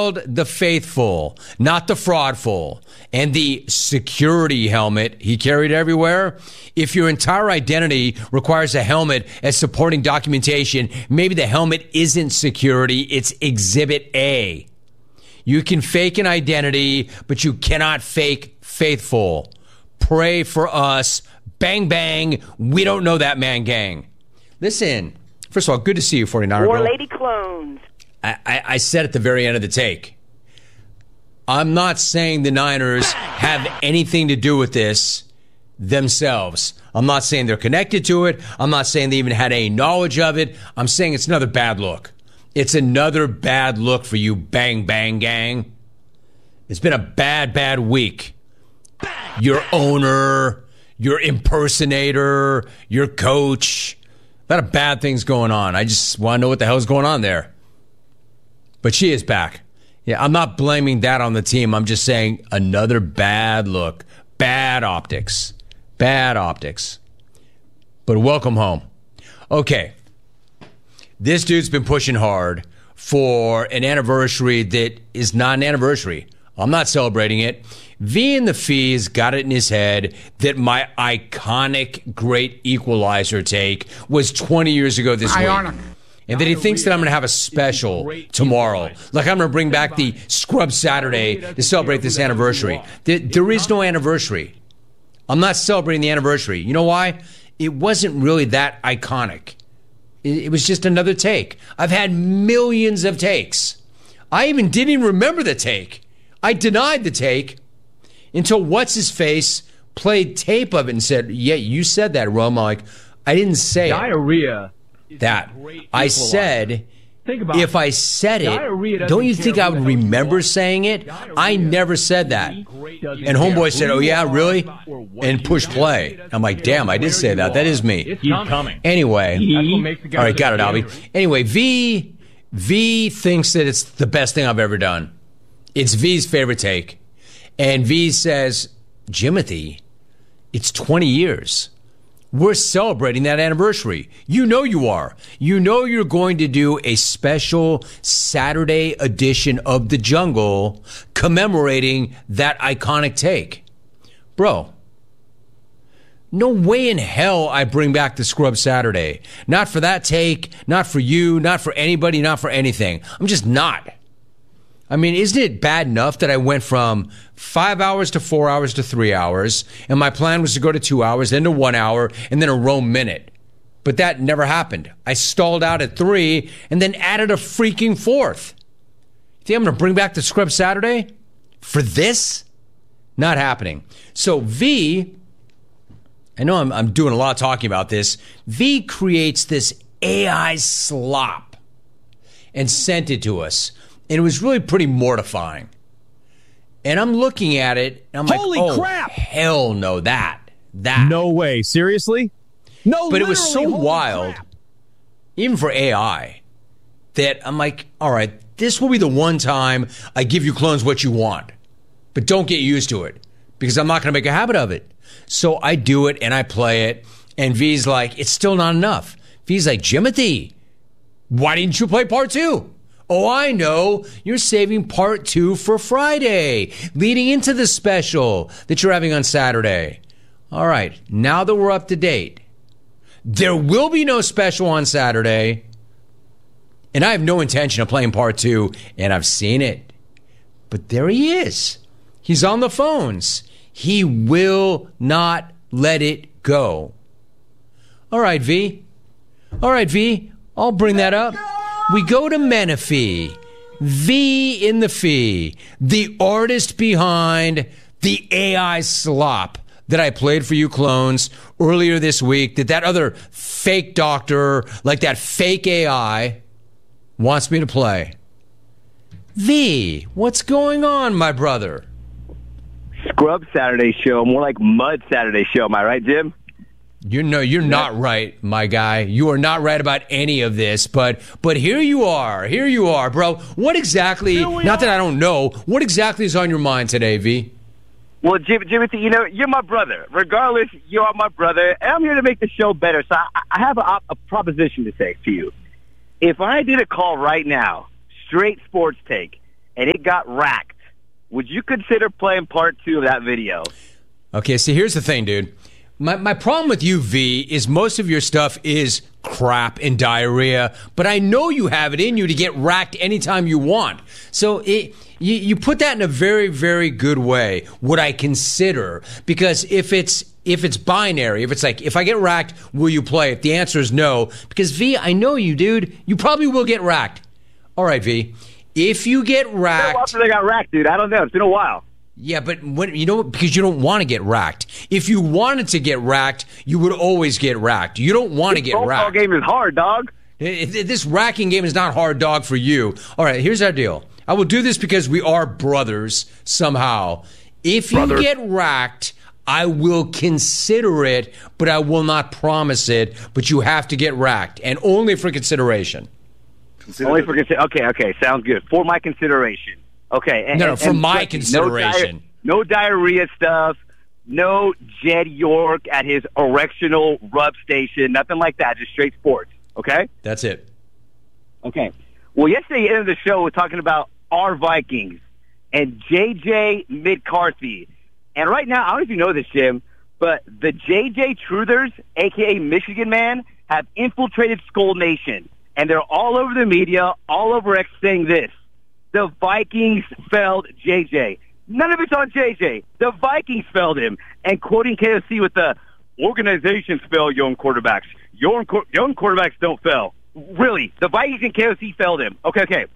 called the faithful, not the fraudful. And the security helmet he carried everywhere. If your entire identity requires a helmet as supporting documentation, maybe the helmet isn't security, it's Exhibit A. You can fake an identity, but you cannot fake faithful. Pray for us. Bang, bang. We don't know that man, gang. Listen, first of all, good to see you, 49er. More lady clones. I said at the very end of the take, I'm not saying the Niners have anything to do with this themselves. I'm not saying they're connected to it. I'm not saying they even had any knowledge of it. I'm saying it's another bad look. It's another bad look for you, bang, bang, gang. It's been a bad, bad week. Your owner, your impersonator, your coach. A lot of bad things going on. I just want to know what the hell's going on there. But she is back. Yeah, I'm not blaming that on the team. I'm just saying another bad look. Bad optics. Bad optics. But welcome home. Okay. This dude's been pushing hard for an anniversary that is not an anniversary. I'm not celebrating it. V and the Fees got it in his head that my iconic great equalizer take was 20 years ago this week. And that he thinks that I'm going to have a special tomorrow. Like I'm going to bring back the Scrub Saturday to celebrate this anniversary. There is no anniversary. I'm not celebrating the anniversary. You know why? It wasn't really that iconic. It was just another take. I've had millions of takes. I even didn't even remember the take. I denied the take until What's-His-Face played tape of it and said, yeah, you said that, Rome. I'm like, I didn't say Diarrhea. That. I said, if I said it, don't you think I would remember saying it? I never said that. And Homeboy said, oh, yeah, really? And push play. I'm like, damn, I did say that. That is me. He's coming. Anyway. All right, got it, Albie. Anyway, V thinks that it's the best thing I've ever done. It's V's favorite take. And V says, Jimothy, it's 20 years. We're celebrating that anniversary. You know you are. You know you're going to do a special Saturday edition of The Jungle commemorating that iconic take. Bro, no way in hell I bring back the Scrub Saturday. Not for that take, not for you, not for anybody, not for anything. I'm just not. I mean, isn't it bad enough that I went from 5 hours to 4 hours to 3 hours, and my plan was to go to 2 hours, then to 1 hour, and then a Rome minute? But that never happened. I stalled out at 3 and then added a freaking fourth. You think I'm going to bring back the Scrub Saturday for this? Not happening. So V, I know I'm doing a lot of talking about this. V creates this AI slop and sent it to us. And it was really pretty mortifying. And I'm looking at it, and I'm Holy like, oh, crap! Hell no, that. No way. Seriously? No, But it was so literally, holy wild, crap. even for AI, that I'm like, all right, this will be the one time I give you clones what you want. But don't get used to it, because I'm not going to make a habit of it. So I do it, and I play it, and V's like, it's still not enough. V's like, Jimothy, why didn't you play part 2? Oh, I know. You're saving part 2 for Friday, leading into the special that you're having on Saturday. All right, now that we're up to date, there will be no special on Saturday, and I have no intention of playing part 2, and I've seen it. But there he is. He's on the phones. He will not let it go. All right, V. I'll bring that up. We go to Menifee, V in the Fee, the artist behind the AI slop that I played for you clones earlier this week, that other fake doctor, like that fake AI, wants me to play. V, what's going on, my brother? Scrub Saturday show, more like Mud Saturday show. Am I right, Jim? You're not right, my guy. You are not right about any of this, but here you are, bro. What exactly, not that I don't know, what exactly is on your mind today, V? Well, Jimothy, you know, you're my brother. Regardless, you are my brother, and I'm here to make the show better. So I have a proposition to say to you. If I did a call right now, straight sports take, and it got racked, would you consider playing part 2 of that video? Okay, see, here's the thing, dude. My problem with you, V, is most of your stuff is crap and diarrhea, but I know you have it in you to get racked anytime you want. So you put that in a very, very good way, would I consider, because if it's binary, if it's like, if I get racked, will you play it? The answer is no, because V, I know you, dude. You probably will get racked. All right, V, if you get racked... After they got racked, dude, I don't know. It's been a while. Yeah, but because you don't want to get racked. If you wanted to get racked, you would always get racked. You don't want to get racked. This game is hard, dog. This racking game is not hard, dog, for you. All right, here's our deal. I will do this because we are brothers somehow. If you get racked, I will consider it, but I will not promise it. But you have to get racked, and only for consideration. Only for consideration. Okay, sounds good. For my consideration. Okay. No, for my consideration. No diarrhea stuff. No Jed York at his erectional rub station. Nothing like that. Just straight sports. Okay? That's it. Okay. Well, yesterday, end of the show, we're talking about our Vikings and J.J. McCarthy. And right now, I don't know if you know this, Jim, but the J.J. Truthers, a.k.a. Michigan Man, have infiltrated Skull Nation. And they're all over the media, all over X saying this. The Vikings failed JJ. None of it's on JJ. The Vikings failed him. And quoting KOC with the organizations fail young quarterbacks. Young quarterbacks don't fail. Really, the Vikings and KOC failed him. Okay.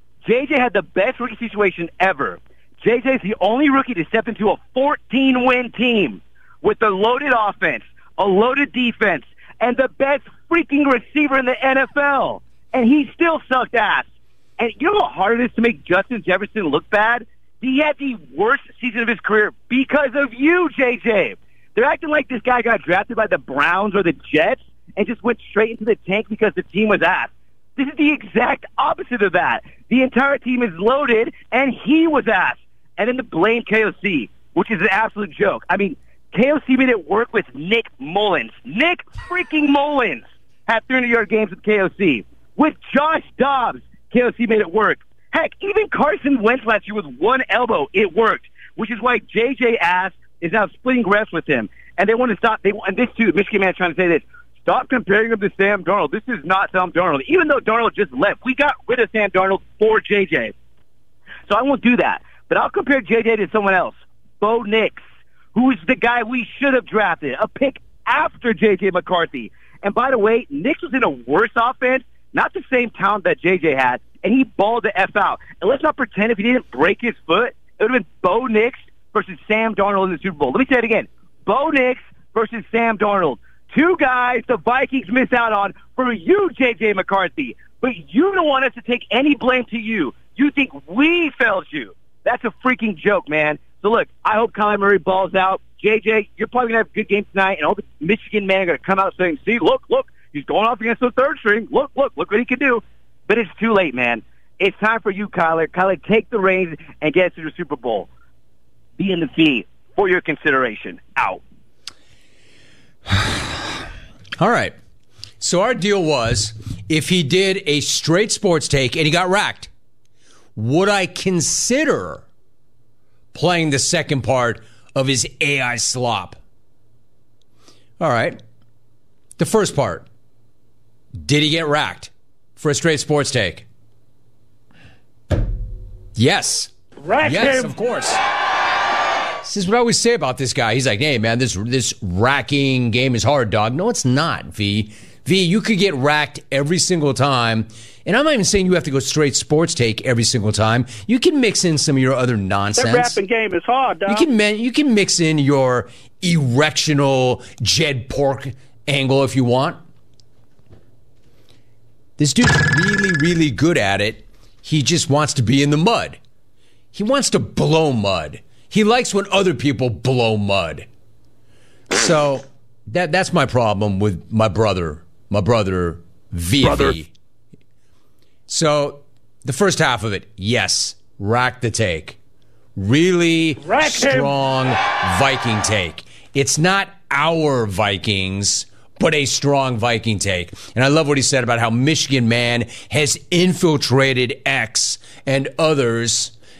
JJ had the best rookie situation ever. JJ's the only rookie to step into a 14-win team with a loaded offense, a loaded defense, and the best freaking receiver in the NFL. And he still sucked ass. And you know how hard it is to make Justin Jefferson look bad? He had the worst season of his career because of you, JJ. They're acting like this guy got drafted by the Browns or the Jets and just went straight into the tank because the team was ass. This is the exact opposite of that. The entire team is loaded, and he was ass. And then to blame KOC, which is an absolute joke. I mean, KOC made it work with Nick Mullins. Nick freaking Mullins had 300-yard games with KOC. With Josh Dobbs, KOC made it work. Heck, even Carson Wentz last year with one elbow, it worked, which is why J.J. Ass is now splitting reps with him. And they want to stop. And this, too, Michigan Man trying to say this. Stop comparing him to Sam Darnold. This is not Sam Darnold. Even though Darnold just left, we got rid of Sam Darnold for J.J. So I won't do that. But I'll compare J.J. to someone else. Bo Nix, who is the guy we should have drafted, a pick after J.J. McCarthy. And by the way, Nix was in a worse offense, not the same talent that J.J. had, and he balled the F out. And let's not pretend if he didn't break his foot, it would have been Bo Nix versus Sam Darnold in the Super Bowl. Let me say it again. Bo Nix versus Sam Darnold. Two guys the Vikings miss out on for you, J.J. McCarthy. But you don't want us to take any blame to you. You think we failed you. That's a freaking joke, man. So, look, I hope Kyler Murray balls out. JJ, you're probably going to have a good game tonight, and all the Michigan men are going to come out saying, see, look, he's going off against the third string. Look what he can do. But it's too late, man. It's time for you, Kyler. Kyler, take the reins and get us to the Super Bowl. Be in the fee for your consideration. Out. All right. So our deal was, if he did a straight sports take and he got racked, would I consider playing the second part of his AI slop? All right. The first part. Did he get racked for a straight sports take? Yes. Rack yes, him. Of course. This is what I always say about this guy. He's like, hey, man, this racking game is hard, dog. No, it's not, V. V, you could get racked every single time. And I'm not even saying you have to go straight sports take every single time. You can mix in some of your other nonsense. That rapping game is hard, dog. You can mix in your erectional Jed Pork angle if you want. This dude's really, really good at it. He just wants to be in the mud. He wants to blow mud. He likes when other people blow mud. So that's my problem with my brother VV. So the first half of it, yes, rack the take. Really strong Viking take. It's not our Vikings, but a strong Viking take. And I love what he said about how Michigan Man has infiltrated X and others